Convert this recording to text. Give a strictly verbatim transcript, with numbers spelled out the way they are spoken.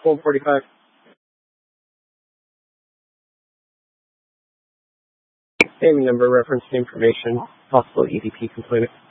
twelve forty-five. Same number, reference information, possible E D P component.